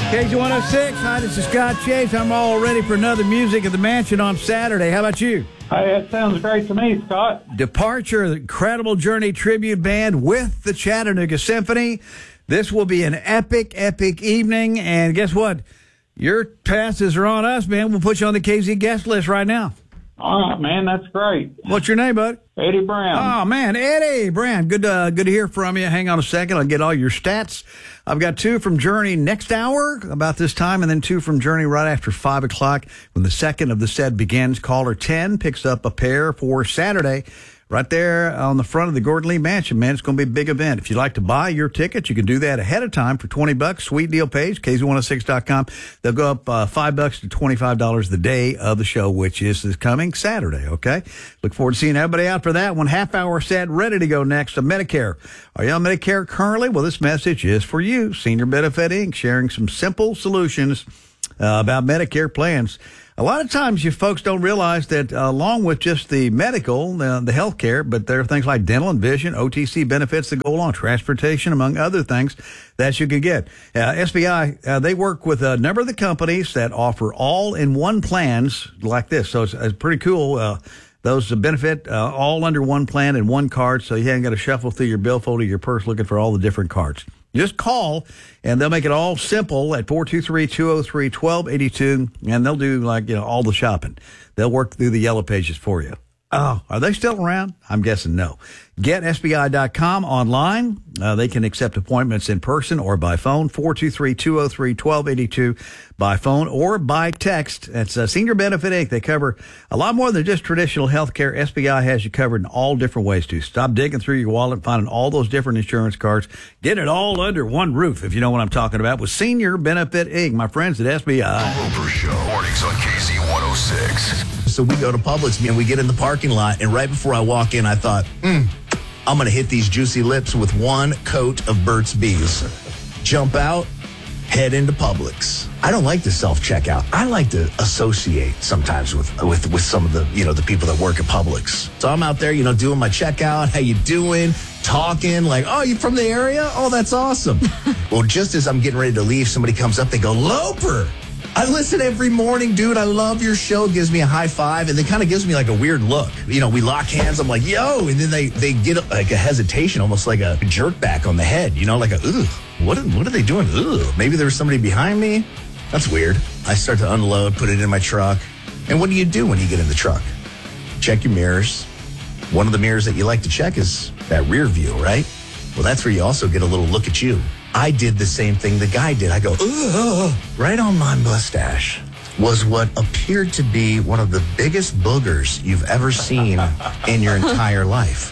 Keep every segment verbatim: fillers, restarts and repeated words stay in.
K G one oh six, hi, this is Scott Chase. I'm all ready for another Music at the Mansion on Saturday. How about you? Hey, that sounds great to me, Scott. Departure, the Incredible Journey Tribute Band with the Chattanooga Symphony. This will be an epic, epic evening. And guess what? Your passes are on us, man. We'll put you on the K Z guest list right now. All right, man, that's great. What's your name, bud? Eddie Brown. Oh, man, Eddie Brown. Good, uh, good to hear from you. Hang on a second. I'll get all your stats. I've got two from Journey next hour about this time, and then two from Journey right after five o'clock when the second of the set begins. Caller ten picks up a pair for Saturday. Right there on the front of the Gordon Lee Mansion, man. It's going to be a big event. If you'd like to buy your ticket, you can do that ahead of time for twenty bucks. Sweet deal page, K Z one oh six dot com. They'll go up uh, five bucks to twenty-five dollars the day of the show, which is this coming Saturday, okay? Look forward to seeing everybody out for that. One half hour set, ready to go next to Medicare. Are you on Medicare currently? Well, this message is for you. Senior Benefit Incorporated, sharing some simple solutions uh, about Medicare plans. A lot of times you folks don't realize that uh, along with just the medical, uh, the health care, but there are things like dental and vision, O T C benefits that go along, transportation, among other things that you can get. Uh, S B I, uh, they work with a number of the companies that offer all-in-one plans like this. So it's, it's pretty cool. Uh, those benefit uh, all under one plan and one card, so you haven't got to shuffle through your billfold or your purse looking for all the different cards. Just call, and they'll make it all simple at four two three, two oh three, one two eight two, and they'll do, like, you know, all the shopping. They'll work through the yellow pages for you. Oh, are they still around? I'm guessing no. Get S B I dot com online. Uh, they can accept appointments in person or by phone, four two three, two oh three, one two eight two, by phone or by text. It's uh, Senior Benefit Incorporated. They cover a lot more than just traditional health care. S B I has you covered in all different ways, too. Stop digging through your wallet, finding all those different insurance cards. Get it all under one roof, if you know what I'm talking about, with Senior Benefit Incorporated. My friends at S B I. The Roper Show, mornings on K Z one oh six. So we go to Publix and we get in the parking lot, and right before I walk in, I thought, hmm, I'm going to hit these juicy lips with one coat of Burt's Bees. Jump out, head into Publix. I don't like to self-checkout. I like to associate sometimes with, with, with some of the, you know, the people that work at Publix. So I'm out there, you know, doing my checkout. How you doing? Talking like, oh, you from the area? Oh, that's awesome. Well, just as I'm getting ready to leave, somebody comes up. They go, Loper, I listen every morning, dude. I love your show. Gives me a high five, and then kind of gives me like a weird look. You know, we lock hands. I'm like, yo, and then they they get like a hesitation, almost like a jerk back on the head. You know, like a, ugh, what, what are they doing? Ugh, maybe there was somebody behind me. That's weird. I start to unload, put it in my truck. And what do you do when you get in the truck? Check your mirrors. One of the mirrors that you like to check is that rear view, right? Well, that's where you also get a little look at you. I did the same thing the guy did. I go, ugh, right on my mustache was what appeared to be one of the biggest boogers you've ever seen in your entire life.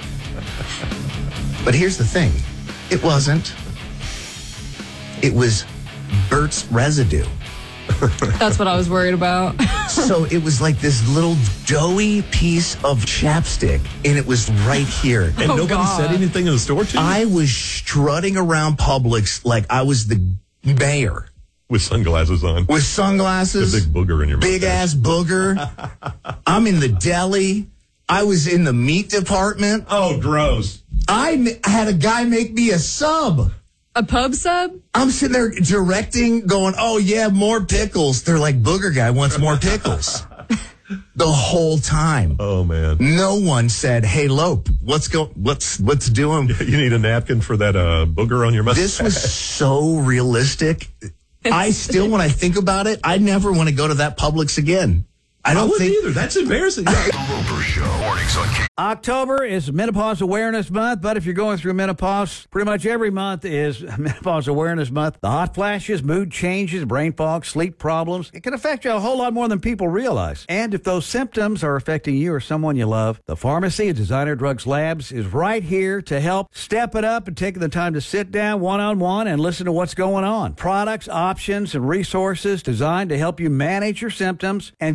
But here's the thing. It wasn't. It was Burt's residue. That's what I was worried about. So it was like this little doughy piece of chapstick, and it was right here. And Oh, nobody God. said anything in the store to you? I was strutting around Publix like I was the mayor. With sunglasses on. With sunglasses. The big booger in your Big mustache. ass booger. I'm in the deli. I was in the meat department. Oh, gross. I m- had a guy make me a sub. A pub sub? I'm sitting there directing, going, oh, yeah, more pickles. They're like, booger guy wants more pickles. The whole time. Oh, man. No one said, hey, Lope, what's go, what's, what's doing? You need a napkin for that uh, booger on your mustache. This was so realistic. I still, when I think about it, I never want to go to that Publix again. I I don't wouldn't think either. That's embarrassing. The Roper Show, mornings on K Z. October is Menopause Awareness Month, but if you're going through menopause, pretty much every month is Menopause Awareness Month. The hot flashes, mood changes, brain fog, sleep problems, it can affect you a whole lot more than people realize. And if those symptoms are affecting you or someone you love, the pharmacy of Designer Drugs Labs is right here to help step it up and take the time to sit down one-on-one and listen to what's going on. Products, options, and resources designed to help you manage your symptoms and get better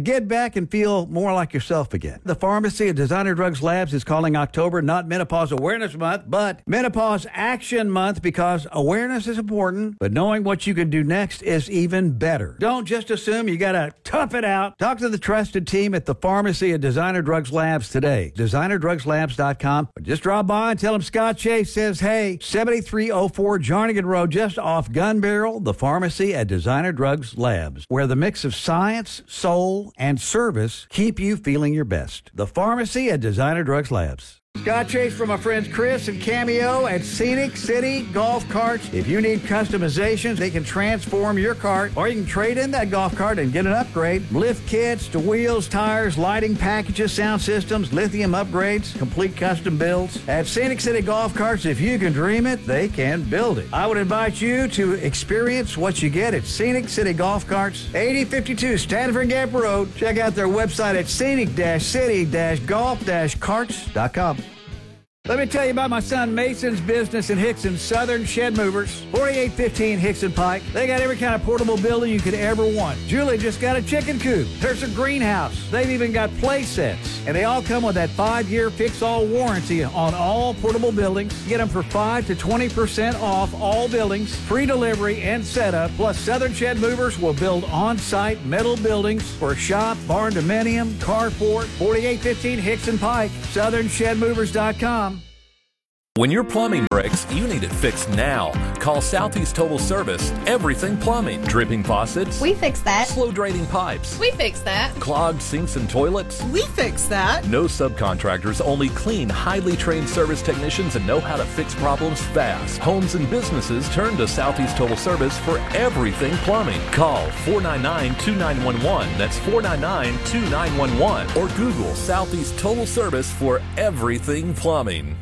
back and feel more like yourself again. The pharmacy at Designer Drugs Labs is calling October not Menopause Awareness Month, but Menopause Action Month, because awareness is important, but knowing what you can do next is even better. Don't just assume you got to tough it out. Talk to the trusted team at the pharmacy at Designer Drugs Labs today. designer drugs labs dot com. Or just drop by and tell them Scott Chase says, hey, seventy-three oh four Jarnigan Road, just off Gun Barrel, the pharmacy at Designer Drugs Labs, where the mix of science, soul, and service keep you feeling your best. The pharmacy at Designer Drugs Labs. Scott Chase from my friends Chris and Cameo at Scenic City Golf Carts. If you need customizations, they can transform your cart, or you can trade in that golf cart and get an upgrade. Lift kits to wheels, tires, lighting packages, sound systems, lithium upgrades, complete custom builds. At Scenic City Golf Carts, if you can dream it, they can build it. I would invite you to experience what you get at Scenic City Golf Carts, eighty fifty-two Stanford Gap Road. Check out their website at scenic city golf carts dot com. Let me tell you about my son Mason's business in Hickson, Southern Shed Movers, forty-eight fifteen Hickson Pike. They got every kind of portable building you could ever want. Julie just got a chicken coop. There's a greenhouse. They've even got play sets. And they all come with that five-year fix-all warranty on all portable buildings. Get them for five to twenty percent off all buildings, free delivery and setup. Plus, Southern Shed Movers will build on-site metal buildings for a shop, barn dominium, carport, forty-eight fifteen Hickson Pike, southern shed movers dot com. When your plumbing breaks, you need it fixed now. Call Southeast Total Service. Everything plumbing. Dripping faucets. We fix that. Slow draining pipes. We fix that. Clogged sinks and toilets. We fix that. No subcontractors, only clean, highly trained service technicians and know how to fix problems fast. Homes and businesses turn to Southeast Total Service for everything plumbing. Call four nine nine, two nine one one. That's four nine nine, two nine one one. Or Google Southeast Total Service for everything plumbing.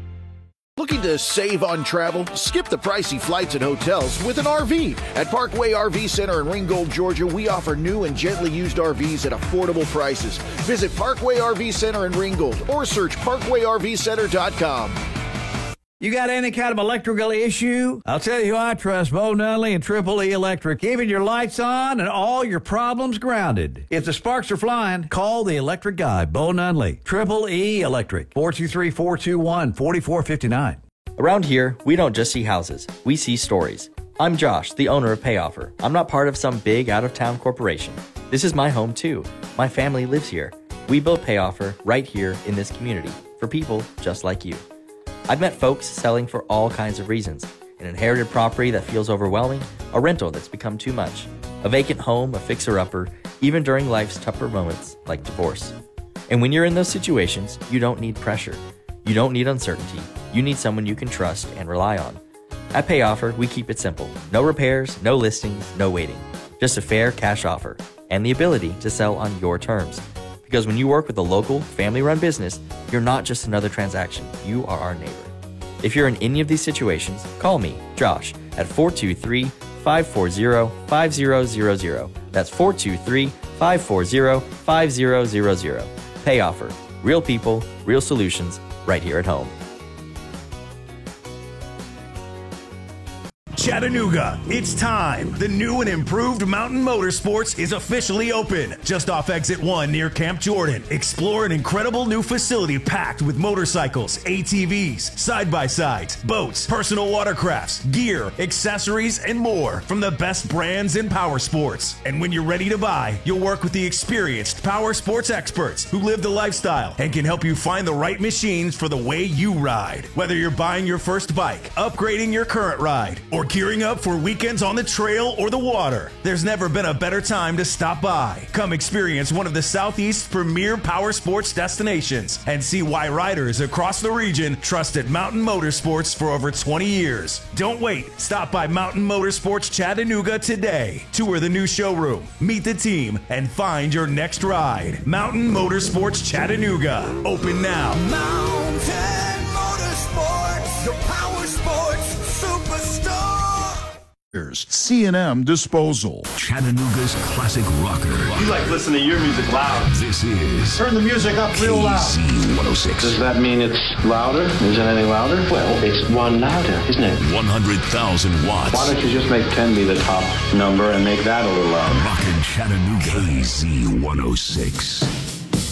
Looking to save on travel? Skip the pricey flights and hotels with an R V. At Parkway R V Center in Ringgold, Georgia, we offer new and gently used R Vs at affordable prices. Visit Parkway R V Center in Ringgold or search parkway r v center dot com. You got any kind of electrical issue? I'll tell you who I trust, Bo Nunley and Triple E Electric. Keeping your lights on and all your problems grounded. If the sparks are flying, call the electric guy, Bo Nunley. Triple E Electric, four two three, four two one, four four five nine. Around here, we don't just see houses, we see stories. I'm Josh, the owner of Payoffer. I'm not part of some big out-of-town corporation. This is my home too. My family lives here. We built Payoffer right here in this community for people just like you. I've met folks selling for all kinds of reasons. An inherited property that feels overwhelming, a rental that's become too much, a vacant home, a fixer-upper, even during life's tougher moments like divorce. And when you're in those situations, you don't need pressure. You don't need uncertainty. You need someone you can trust and rely on. At Payoffer, we keep it simple. No repairs, no listings, no waiting. Just a fair cash offer and the ability to sell on your terms. Because when you work with a local, family-run business, you're not just another transaction. You are our neighbor. If you're in any of these situations, call me, Josh, at four two three, five four zero, five zero zero zero. That's four two three, five four zero, five zero zero zero. Payoffer. Real people, real solutions, right here at home. Chattanooga, it's time. The new and improved Mountain Motorsports is officially open. Just off Exit one near Camp Jordan. Explore an incredible new facility packed with motorcycles, A T Vs, side-by-sides, boats, personal watercrafts, gear, accessories, and more from the best brands in power sports. And when you're ready to buy, you'll work with the experienced power sports experts who live the lifestyle and can help you find the right machines for the way you ride. Whether you're buying your first bike, upgrading your current ride, or gearing up for weekends on the trail or the water, there's never been a better time to stop by. Come experience one of the Southeast's premier power sports destinations and see why riders across the region trusted Mountain Motorsports for over twenty years. Don't wait. Stop by Mountain Motorsports Chattanooga today. Tour the new showroom, meet the team, and find your next ride. Mountain Motorsports Chattanooga. Open now. Mountain Motorsports, your power sports superstar. C and M Disposal. Chattanooga's classic rocker. You like listening to your music loud. This is Turn the music up real loud. K Z one oh six. Does that mean it's louder? Is it any louder? Well, it's one louder, isn't it? one hundred thousand watts. Why don't you just make ten be the top number and make that a little louder? Rockin' Chattanooga. K Z one oh six.